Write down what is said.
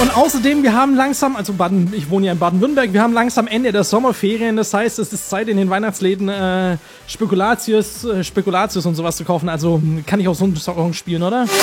Und außerdem, wir haben langsam, also ich wohne ja in Baden-Württemberg, wir haben langsam Ende der Sommerferien. Das heißt, es ist Zeit in den Weihnachtsläden Spekulatius und sowas zu kaufen. Also kann ich auch so einen Song spielen, oder?